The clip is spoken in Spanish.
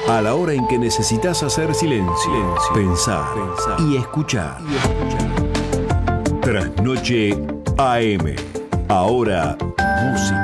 A la hora en que necesitas hacer silencio, pensar y escuchar. Trasnoche AM. Ahora, música.